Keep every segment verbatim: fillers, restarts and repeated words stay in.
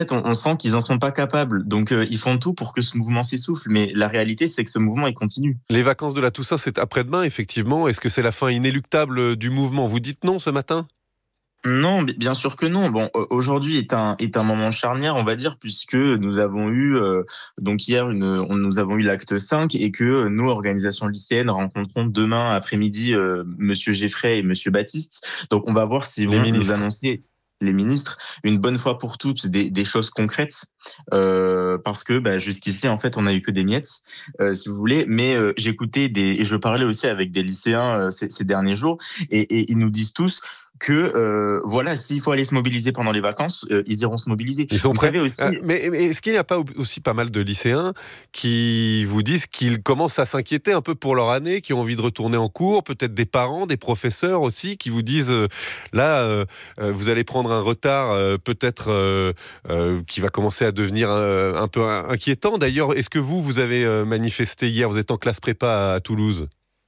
on, on sent qu'ils en sont pas capables. Donc, euh, ils font tout pour que ce mouvement s'essouffle. Mais la réalité, c'est que ce mouvement, il continue. Les vacances de la Toussaint, c'est après-demain, effectivement. Est-ce que c'est la fin inéluctable du mouvement ? Vous dites non ce matin ? Non, bi- bien sûr que non. Bon, au- aujourd'hui est un est un moment charnière, on va dire, puisque nous avons eu euh, donc hier une on- nous avons eu l'acte cinq et que euh, nous organisations lycéennes rencontrons demain après-midi euh, Monsieur Geffray et Monsieur Baptiste. Donc on va voir s'ils Les vont nous ministres. annoncer les ministres une bonne fois pour toutes des, des choses concrètes euh, parce que bah, jusqu'ici en fait on a eu que des miettes euh, si vous voulez, mais euh, j'écoutais des et je parlais aussi avec des lycéens euh, ces, ces derniers jours et, et ils nous disent tous que euh, voilà, s'il faut aller se mobiliser pendant les vacances, euh, ils iront se mobiliser. Ils sont Vous prêts. savez aussi, Euh, mais, mais est-ce qu'il n'y a pas aussi pas mal de lycéens qui vous disent qu'ils commencent à s'inquiéter un peu pour leur année, qui ont envie de retourner en cours, peut-être des parents, des professeurs aussi, qui vous disent euh, là, euh, euh, vous allez prendre un retard euh, peut-être euh, euh, qui va commencer à devenir euh, un peu inquiétant. D'ailleurs, est-ce que vous, vous avez euh, manifesté hier, vous êtes en classe prépa à Toulouse ?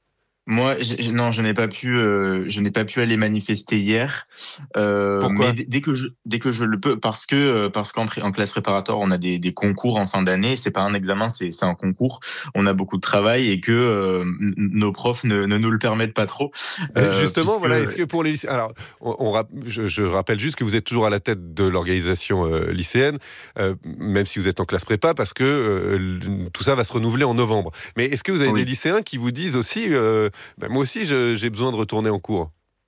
moi, j'ai- non, je n'ai pas pu, euh, je n'ai pas pu aller manifester hier, euh, mais Pourquoi ? d- dès que je, dès que je le peux, parce que, euh, parce qu'en pré- en classe préparatoire, on a des, des concours en fin d'année. C'est pas un examen, c'est, c'est un concours. On a beaucoup de travail et que euh, n- nos profs ne, ne nous le permettent pas trop, Mais euh, justement, puisque voilà, est-ce que pour les lycéens... Alors, on, on rap- je, je rappelle juste que vous êtes toujours à la tête de l'organisation euh, lycéenne, euh, même si vous êtes en classe prépa, parce que euh, l- tout ça va se renouveler en novembre. Mais est-ce que vous avez des oui. lycéens qui vous disent aussi, euh, ben, moi aussi, je- j'ai besoin de retourner en cours ?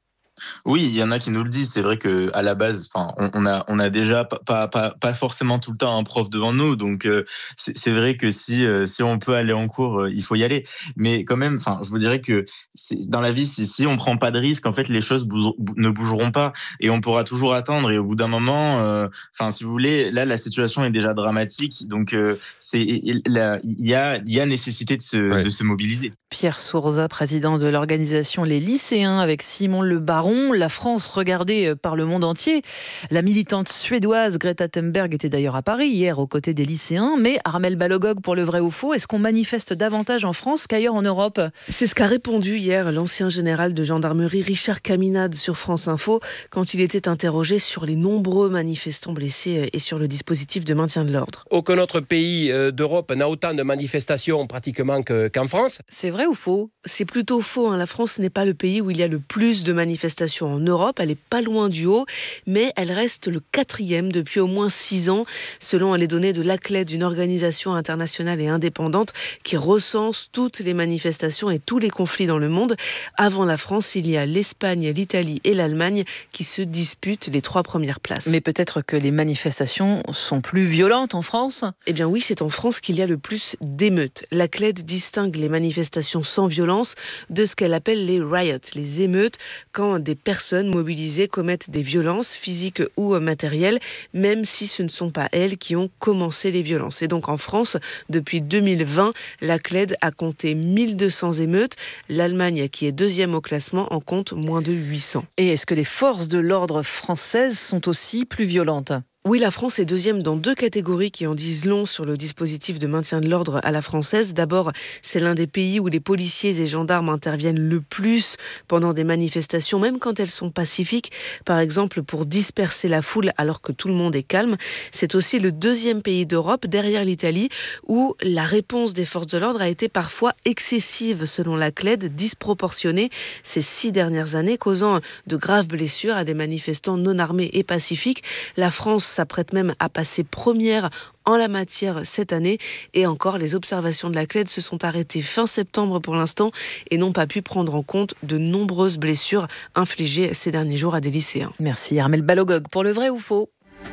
Oui, il y en a qui nous le disent. C'est vrai que à la base, enfin, on, on a, on a déjà pas, pas, pas, pas forcément tout le temps un prof devant nous, donc euh, c'est c'est vrai que si, euh, si on peut aller en cours, euh, il faut y aller. Mais quand même, enfin, je vous dirais que c'est, dans la vie, si, si on prend pas de risque, en fait, les choses bouge- bou- ne bougeront pas et on pourra toujours attendre. Et au bout d'un moment, euh, enfin, si vous voulez, là, la situation est déjà dramatique, donc euh, c'est, il là, il y a, il y a nécessité de se, Ouais. de se mobiliser. Pierre Sourza, président de l'organisation Les Lycéens, avec Simon Le Baron. La France regardée par le monde entier. La militante suédoise Greta Thunberg était d'ailleurs à Paris hier aux côtés des lycéens. Mais Armelle Balogog, pour le vrai ou faux, est-ce qu'on manifeste davantage en France qu'ailleurs en Europe ? C'est ce qu'a répondu hier l'ancien général de gendarmerie Richard Caminade sur France Info quand il était interrogé sur les nombreux manifestants blessés et sur le dispositif de maintien de l'ordre. Aucun autre pays d'Europe n'a autant de manifestations pratiquement que, qu'en France. C'est vrai ou faux ? C'est plutôt faux, hein. La France n'est pas le pays où il y a le plus de manifestations en Europe. Elle est pas loin du haut, mais elle reste le quatrième depuis au moins six ans, selon les données de l'A C L E D, une organisation internationale et indépendante qui recense toutes les manifestations et tous les conflits dans le monde. Avant la France, il y a l'Espagne, l'Italie et l'Allemagne qui se disputent les trois premières places. Mais peut-être que les manifestations sont plus violentes en France ? Eh bien oui, c'est en France qu'il y a le plus d'émeutes. La C L E D distingue les manifestations sans violence de ce qu'elle appelle les riots, les émeutes, quand des personnes mobilisées commettent des violences physiques ou matérielles, même si ce ne sont pas elles qui ont commencé les violences. Et donc en France, depuis deux mille vingt, la C L E D a compté mille deux cents émeutes. L'Allemagne, qui est deuxième au classement, en compte moins de huit cents. Et est-ce que les forces de l'ordre françaises sont aussi plus violentes ? Oui, la France est deuxième dans deux catégories qui en disent long sur le dispositif de maintien de l'ordre à la française. D'abord, c'est l'un des pays où les policiers et gendarmes interviennent le plus pendant des manifestations, même quand elles sont pacifiques, par exemple pour disperser la foule alors que tout le monde est calme. C'est aussi le deuxième pays d'Europe, derrière l'Italie, où la réponse des forces de l'ordre a été parfois excessive, selon la C L E D, disproportionnée ces six dernières années, causant de graves blessures à des manifestants non armés et pacifiques. La France s'apprête même à passer première en la matière cette année. Et encore, les observations de la C L E D se sont arrêtées fin septembre pour l'instant et n'ont pas pu prendre en compte de nombreuses blessures infligées ces derniers jours à des lycéens. Merci Armelle Balogog. Pour le vrai ou faux ?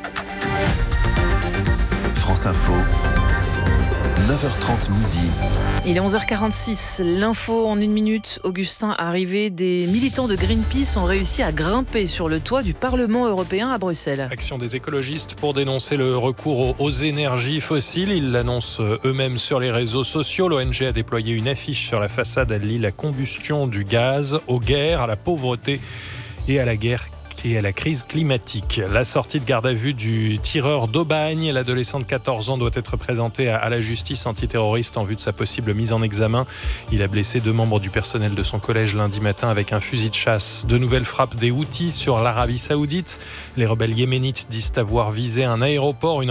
France Info, neuf heures trente midi. Il est onze heures quarante-six, l'info en une minute. Augustin, arrivé, des militants de Greenpeace ont réussi à grimper sur le toit du Parlement européen à Bruxelles. Action des écologistes pour dénoncer le recours aux énergies fossiles. Ils l'annoncent eux-mêmes sur les réseaux sociaux. L'O N G a déployé une affiche sur la façade. Elle lie la combustion du gaz aux guerres, à la pauvreté et à la guerre et à la crise climatique. La sortie de garde à vue du tireur d'Aubagne, l'adolescent de quatorze ans doit être présenté à la justice antiterroriste en vue de sa possible mise en examen. Il a blessé deux membres du personnel de son collège lundi matin avec un fusil de chasse. De nouvelles frappes des Houthis sur l'Arabie Saoudite. Les rebelles yéménites disent avoir visé un aéroport, une